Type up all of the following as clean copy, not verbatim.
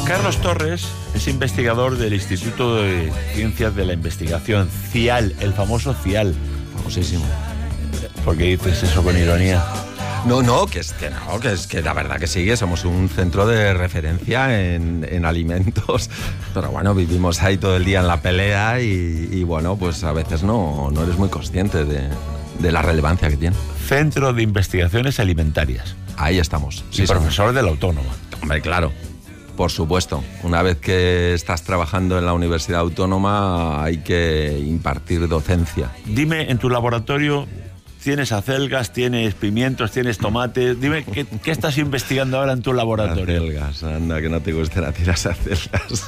Carlos Torres es investigador del Instituto de Ciencias de la Investigación, CIAL, el famoso CIAL. Famosísimo. ¿Por qué dices eso con ironía? No, que es que la verdad que sí, que somos un centro de referencia en alimentos, pero bueno, vivimos ahí todo el día en la pelea y bueno, pues a veces no eres muy consciente de la relevancia que tiene. Centro de Investigaciones Alimentarias. Ahí estamos. Sí, y profesor de la Autónoma. Hombre, claro. Por supuesto, una vez que estás trabajando en la Universidad Autónoma hay que impartir docencia. Dime, en tu laboratorio tienes acelgas, tienes pimientos, tienes tomates. Dime, ¿qué estás investigando ahora en tu laboratorio? Acelgas, anda, que no te gusten a ti las acelgas.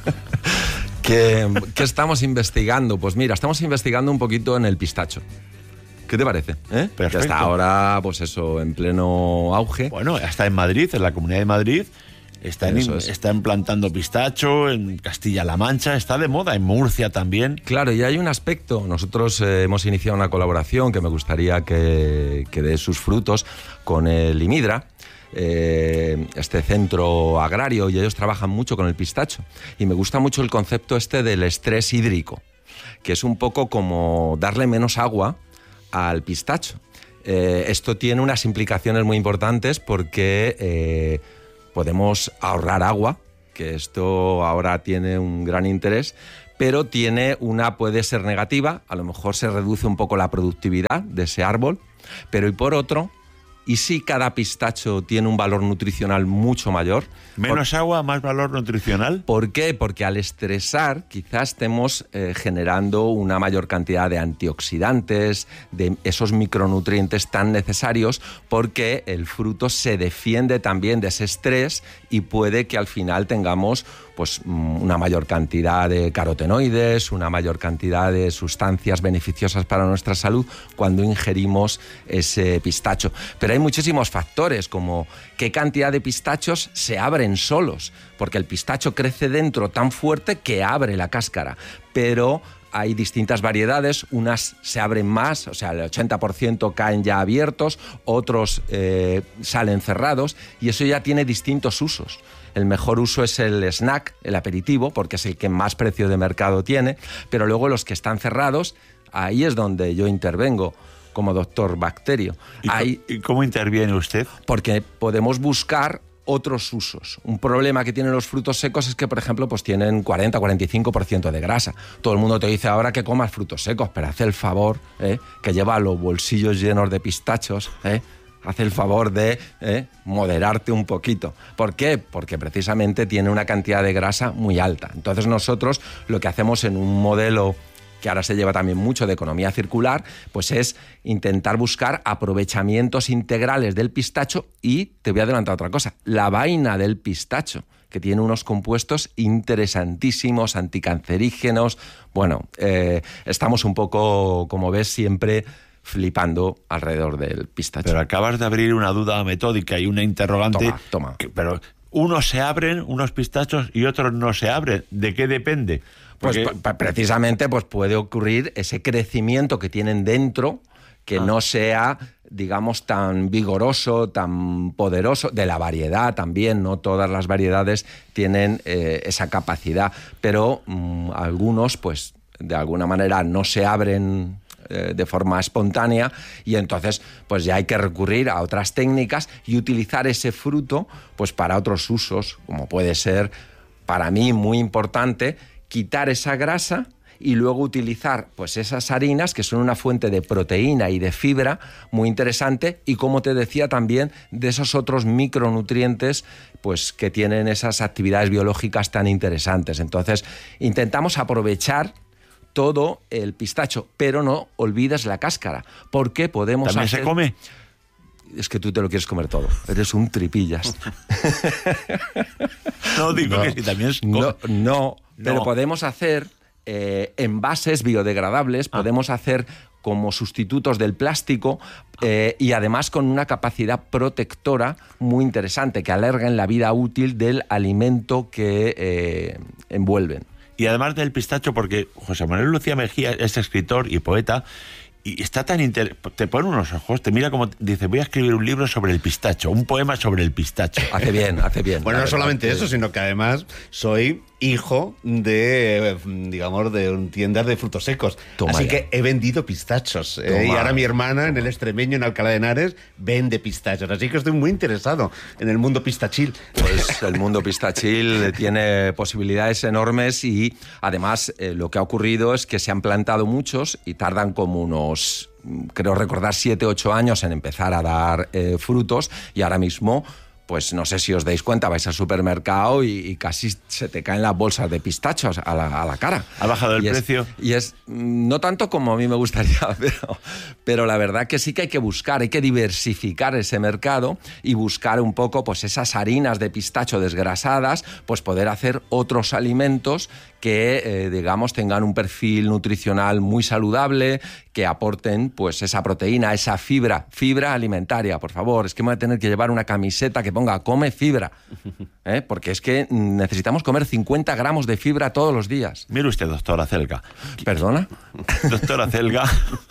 ¿Qué estamos investigando? Pues mira, estamos investigando un poquito en el pistacho. ¿Qué te parece? Perfecto. Que hasta ahora, pues eso, en pleno auge. Bueno, hasta en Madrid, en la Comunidad de Madrid, están plantando pistacho, en Castilla-La Mancha, está de moda, en Murcia también. Claro, y hay un aspecto. Nosotros hemos iniciado una colaboración que me gustaría que dé sus frutos con el IMIDRA, este centro agrario, y ellos trabajan mucho con el pistacho. Y me gusta mucho el concepto del estrés hídrico, que es un poco como darle menos agua al pistacho. Esto tiene unas implicaciones muy importantes porque podemos ahorrar agua, que esto ahora tiene un gran interés, pero puede ser negativa. A lo mejor se reduce un poco la productividad de ese árbol, pero y por otro, y si cada pistacho tiene un valor nutricional mucho mayor. ¿Menos agua, más valor nutricional? ¿Por qué? Porque al estresar quizás estemos generando una mayor cantidad de antioxidantes, de esos micronutrientes tan necesarios, porque el fruto se defiende también de ese estrés y puede que al final tengamos pues una mayor cantidad de carotenoides, una mayor cantidad de sustancias beneficiosas para nuestra salud cuando ingerimos ese pistacho. Pero hay muchísimos factores, como qué cantidad de pistachos se abren solos, porque el pistacho crece dentro tan fuerte que abre la cáscara, pero hay distintas variedades, unas se abren más, o sea, el 80% caen ya abiertos, otros salen cerrados, y eso ya tiene distintos usos. El mejor uso es el snack, el aperitivo, porque es el que más precio de mercado tiene, pero luego los que están cerrados, ahí es donde yo intervengo como doctor bacterio. ¿Y cómo interviene usted? Porque podemos buscar otros usos. Un problema que tienen los frutos secos es que, por ejemplo, pues tienen 40-45% de grasa. Todo el mundo te dice ahora que comas frutos secos, pero haz el favor, que lleva los bolsillos llenos de pistachos, haz el favor de moderarte un poquito. ¿Por qué? Porque precisamente tiene una cantidad de grasa muy alta. Entonces nosotros lo que hacemos en un modelo que ahora se lleva también mucho de economía circular, pues es intentar buscar aprovechamientos integrales del pistacho. Y te voy a adelantar otra cosa, la vaina del pistacho, que tiene unos compuestos interesantísimos, anticancerígenos. Bueno, estamos un poco, como ves, siempre flipando alrededor del pistacho. Pero acabas de abrir una duda metódica y una interrogante. Toma. Pero unos se abren, unos pistachos, y otros no se abren. ¿De qué depende? Porque pues precisamente pues puede ocurrir ese crecimiento que tienen dentro, que no sea, digamos, tan vigoroso, tan poderoso, de la variedad también. No todas las variedades tienen esa capacidad, pero algunos pues de alguna manera no se abren de forma espontánea, y entonces pues ya hay que recurrir a otras técnicas y utilizar ese fruto pues para otros usos, como puede ser, para mí muy importante, quitar esa grasa y luego utilizar pues esas harinas, que son una fuente de proteína y de fibra muy interesante, y como te decía también de esos otros micronutrientes pues que tienen esas actividades biológicas tan interesantes. Entonces intentamos aprovechar todo el pistacho, pero no olvides la cáscara, porque podemos ¿También se come? Es que tú te lo quieres comer todo. Eres un tripillas. No, digo que sí, también es... No, pero podemos hacer envases biodegradables, podemos hacer como sustitutos del plástico, y además con una capacidad protectora muy interesante, que alarguen la vida útil del alimento que envuelven. Y además del pistacho, porque José Manuel Lucía Mejía es escritor y poeta, Y está tan te pone unos ojos, te mira como dice, voy a escribir un libro sobre el pistacho, un poema sobre el pistacho. Hace bien. Bueno, no solamente eso, sino que además soy hijo de, digamos, de tiendas de frutos secos. Así que he vendido pistachos. Y ahora mi hermana en el Extremeño, en Alcalá de Henares, vende pistachos. Así que estoy muy interesado en el mundo pistachil. Pues el mundo pistachil tiene posibilidades enormes y además lo que ha ocurrido es que se han plantado muchos y tardan como unos, creo recordar, 7, 8 años en empezar a dar frutos, y ahora mismo, pues no sé si os dais cuenta, vais al supermercado y casi se te caen las bolsas de pistachos a la cara. ¿Ha bajado el precio? Y es no tanto como a mí me gustaría, pero la verdad que sí que hay que buscar, hay que diversificar ese mercado y buscar un poco pues esas harinas de pistacho desgrasadas, pues poder hacer otros alimentos que, digamos, tengan un perfil nutricional muy saludable, que aporten pues esa proteína, esa fibra alimentaria, por favor. Es que me voy a tener que llevar una camiseta que ponga come fibra, porque es que necesitamos comer 50 gramos de fibra todos los días. Mire usted, doctora Celga. ¿Perdona? Doctora Celga,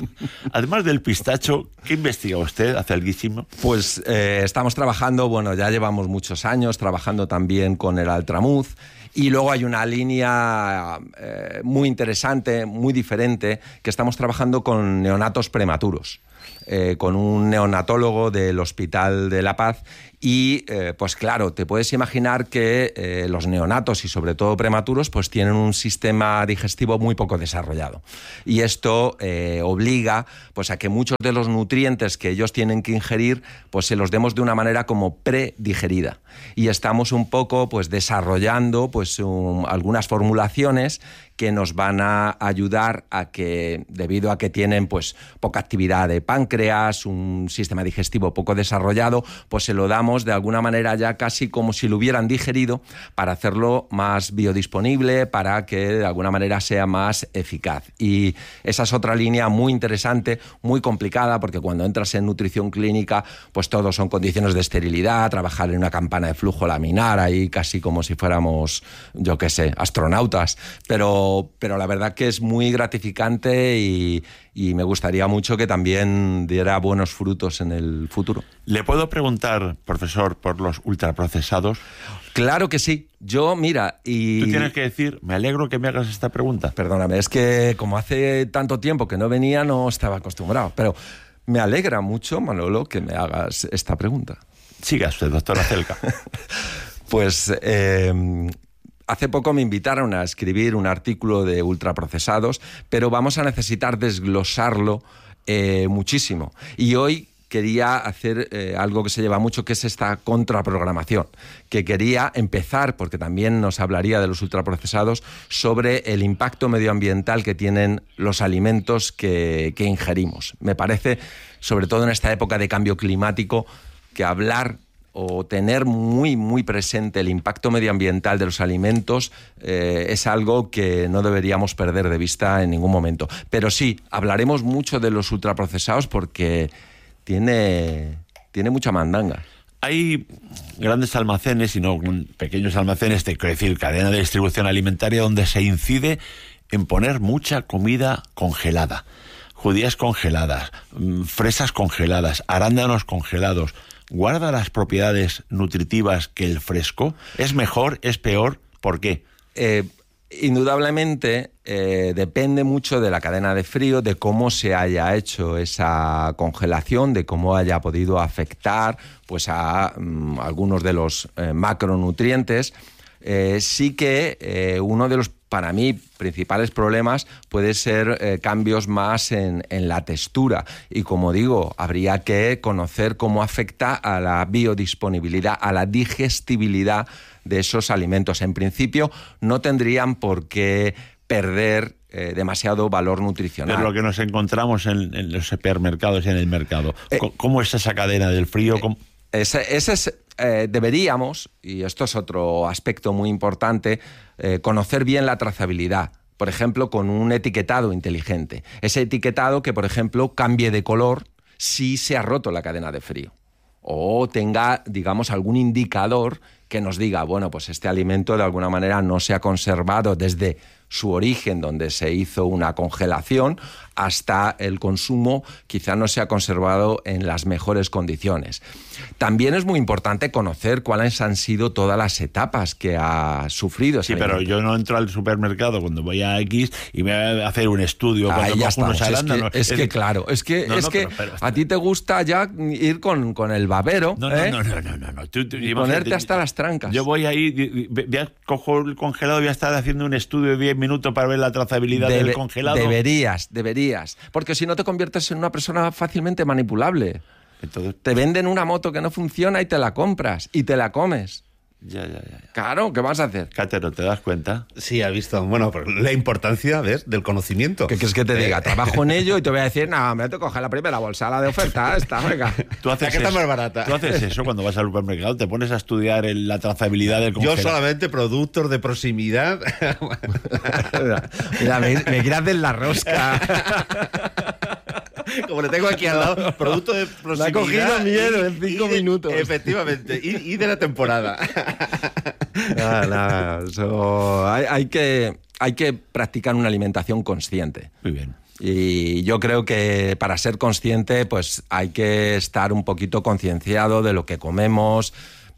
además del pistacho, ¿qué investiga usted? ¿Hace algo? Pues estamos trabajando, bueno, ya llevamos muchos años trabajando también con el altramuz. Y luego hay una línea muy interesante, muy diferente, que estamos trabajando con neonatos prematuros, con un neonatólogo del Hospital de La Paz. Y, pues claro, te puedes imaginar que los neonatos y sobre todo prematuros pues tienen un sistema digestivo muy poco desarrollado. Y esto obliga pues a que muchos de los nutrientes que ellos tienen que ingerir pues se los demos de una manera como predigerida. Y estamos un poco pues desarrollando pues algunas formulaciones que nos van a ayudar a que, debido a que tienen pues poca actividad de páncreas, un sistema digestivo poco desarrollado, pues se lo damos de alguna manera ya casi como si lo hubieran digerido, para hacerlo más biodisponible, para que de alguna manera sea más eficaz. Y esa es otra línea muy interesante, muy complicada, porque cuando entras en nutrición clínica, pues todos son condiciones de esterilidad, trabajar en una campana de flujo laminar, ahí casi como si fuéramos, yo qué sé, astronautas, pero la verdad que es muy gratificante y me gustaría mucho que también diera buenos frutos en el futuro. ¿Le puedo preguntar, profesor, por los ultraprocesados? Claro que sí. Yo, mira, y... Tú tienes que decir, me alegro que me hagas esta pregunta. Perdóname, es que como hace tanto tiempo que no venía, no estaba acostumbrado, pero me alegra mucho, Manolo, que me hagas esta pregunta. Siga usted, doctora Celga. Pues... hace poco me invitaron a escribir un artículo de ultraprocesados, pero vamos a necesitar desglosarlo muchísimo. Y hoy quería hacer algo que se lleva mucho, que es esta contraprogramación, que quería empezar, porque también nos hablaría de los ultraprocesados, sobre el impacto medioambiental que tienen los alimentos que ingerimos. Me parece, sobre todo en esta época de cambio climático, que hablar o tener muy, muy presente el impacto medioambiental de los alimentos es algo que no deberíamos perder de vista en ningún momento. Pero sí, hablaremos mucho de los ultraprocesados porque tiene mucha mandanga. Hay grandes almacenes, y no pequeños almacenes, quiero decir, cadena de distribución alimentaria, donde se incide en poner mucha comida congelada. Judías congeladas, fresas congeladas, arándanos congelados. ¿Guarda las propiedades nutritivas que el fresco? ¿Es mejor? ¿Es peor? ¿Por qué? Indudablemente depende mucho de la cadena de frío, de cómo se haya hecho esa congelación, de cómo haya podido afectar pues a algunos de los macronutrientes. Sí que uno de los, para mí, principales problemas puede ser cambios más en la textura. Y como digo, habría que conocer cómo afecta a la biodisponibilidad, a la digestibilidad de esos alimentos. En principio, no tendrían por qué perder demasiado valor nutricional. Es lo que nos encontramos en los supermercados y en el mercado. ¿Cómo es esa cadena del frío? Ese es... deberíamos, y esto es otro aspecto muy importante, conocer bien la trazabilidad. Por ejemplo, con un etiquetado inteligente. Ese etiquetado que, por ejemplo, cambie de color si se ha roto la cadena de frío. O tenga, digamos, algún indicador que nos diga, bueno, pues este alimento de alguna manera no se ha conservado desde su origen, donde se hizo una congelación, hasta el consumo, quizá no se ha conservado en las mejores condiciones. También es muy importante conocer cuáles han sido todas las etapas que ha sufrido. Sí, pero yo no entro al supermercado cuando voy a X y me voy a hacer un estudio cuando cojo unos arándanos. Es que a ti te gusta ya ir con el babero. No. Y ponerte hasta las trancas. Yo voy ahí, cojo el congelado y voy a estar haciendo un estudio de 10 minutos para ver la trazabilidad del congelado. Deberías. Porque si no te conviertes en una persona fácilmente manipulable. Entonces, te venden una moto que no funciona y te la compras y te la comes. Ya. Claro, ¿qué vas a hacer? Cátero, ¿te das cuenta? Sí, ha visto. Bueno, pero la importancia, ¿ves?, del conocimiento. ¿Qué quieres que te diga? Trabajo en ello y te voy a decir, no, me tengo que coger la primera bolsa, la de oferta, esta, venga. Tú haces que está más barata. Tú haces eso cuando vas al supermercado, te pones a estudiar la trazabilidad del congelado. Yo solamente productos de proximidad. Mira, me quiere hacer la rosca. Como le tengo aquí al lado, producto de proximidad. Me ha cogido miedo en 5 minutos. Efectivamente, y de la temporada. Hay que practicar una alimentación consciente. Muy bien. Y yo creo que para ser consciente, pues hay que estar un poquito concienciado de lo que comemos.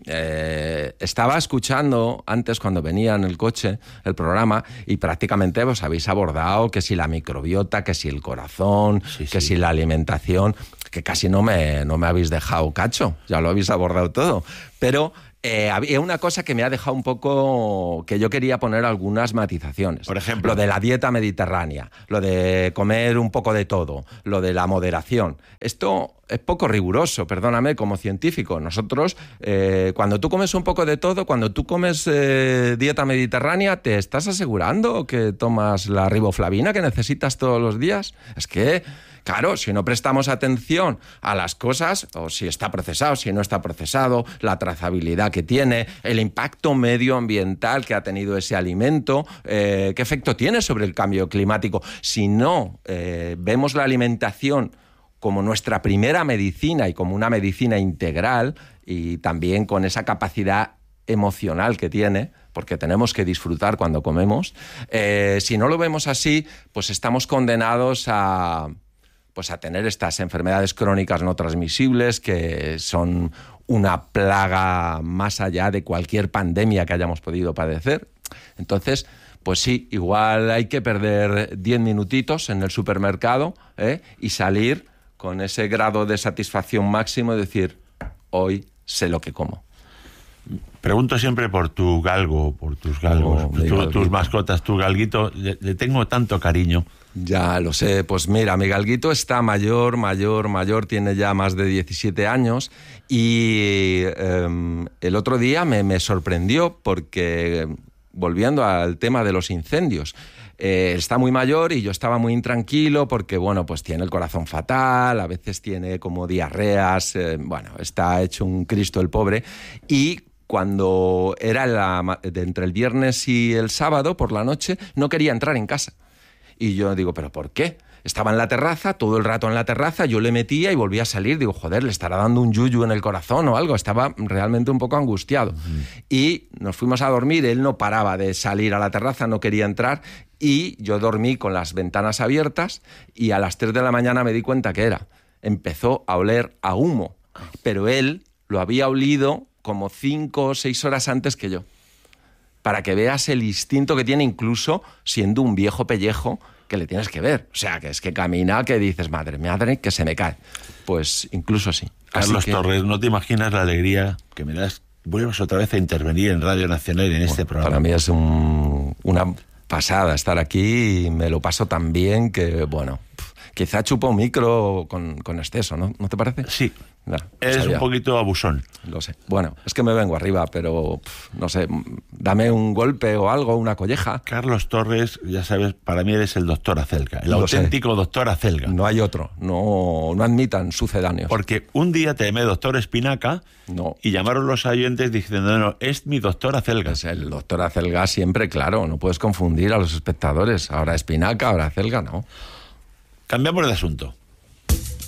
Estaba escuchando antes cuando venía en el coche el programa y prácticamente os habéis abordado que si la microbiota, que si el corazón, que si la alimentación, que casi no me habéis dejado cacho, ya lo habéis abordado todo, pero había una cosa que me ha dejado un poco, que yo quería poner algunas matizaciones. Por ejemplo, lo de la dieta mediterránea, lo de comer un poco de todo, lo de la moderación. Esto es poco riguroso, perdóname, como científico. Nosotros, cuando tú comes un poco de todo, cuando tú comes dieta mediterránea, ¿te estás asegurando que tomas la riboflavina que necesitas todos los días? Es que, claro, si no prestamos atención a las cosas, o si está procesado, si no está procesado, la trazabilidad que tiene, el impacto medioambiental que ha tenido ese alimento, qué efecto tiene sobre el cambio climático. Si no vemos la alimentación como nuestra primera medicina y como una medicina integral, y también con esa capacidad emocional que tiene, porque tenemos que disfrutar cuando comemos, si no lo vemos así, pues estamos condenados a tener estas enfermedades crónicas no transmisibles que son una plaga más allá de cualquier pandemia que hayamos podido padecer. Entonces, pues sí, igual hay que perder 10 minutitos en el supermercado y salir con ese grado de satisfacción máximo y decir, hoy sé lo que como. Pregunto siempre por tu galgo, por tus galgos, tus mascotas, tu galguito. Le tengo tanto cariño. Ya lo sé, pues mira, mi galguito está mayor, tiene ya más de 17 años y el otro día me sorprendió porque, volviendo al tema de los incendios, está muy mayor y yo estaba muy intranquilo porque, bueno, pues tiene el corazón fatal, a veces tiene como diarreas, está hecho un Cristo el pobre. Y cuando era entre el viernes y el sábado por la noche, no quería entrar en casa. Y yo digo, ¿pero por qué? Estaba en la terraza, todo el rato en la terraza, yo le metía y volvía a salir. Digo, joder, le estará dando un yuyu en el corazón o algo. Estaba realmente un poco angustiado. Y nos fuimos a dormir, él no paraba de salir a la terraza, no quería entrar. Y yo dormí con las ventanas abiertas y a las 3 de la mañana me di cuenta que era. Empezó a oler a humo, pero él lo había olido como 5 o 6 horas antes que yo. Para que veas el instinto que tiene, incluso siendo un viejo pellejo, que le tienes que ver. O sea, que es que camina, que dices, madre, que se me cae. Pues incluso sí. Carlos Torres, no te imaginas la alegría que me das. Vuelves otra vez a intervenir en Radio Nacional en este programa. Para mí es una pasada estar aquí y me lo paso tan bien que, bueno, quizá chupo un micro con exceso, ¿no te parece? Sí. Eres un poquito abusón. Lo sé. Bueno, es que me vengo arriba, pero no sé, dame un golpe o algo, una colleja. Carlos Torres, ya sabes, para mí eres el doctor Acelga, el auténtico doctor Acelga. No hay otro, no admitan sucedáneos. Porque un día te llamé doctor Espinaca y llamaron los oyentes diciendo, no, es mi doctor Acelga. Es el doctor Acelga siempre, claro, no puedes confundir a los espectadores. Ahora Espinaca, ahora Acelga, no. Cambiamos de asunto.